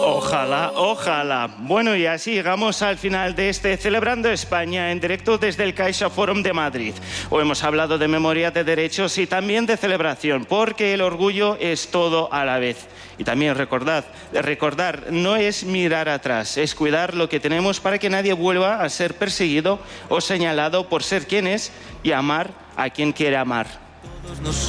Ojalá, ojalá. Bueno, y así llegamos al final de este Celebrando España en directo desde el CaixaForum de Madrid. Hoy hemos hablado de memoria, de derechos y también de celebración, porque el orgullo es todo a la vez. Y también recordar no es mirar atrás, es cuidar lo que tenemos para que nadie vuelva a ser perseguido o señalado por ser quien es y amar a quien quiere amar.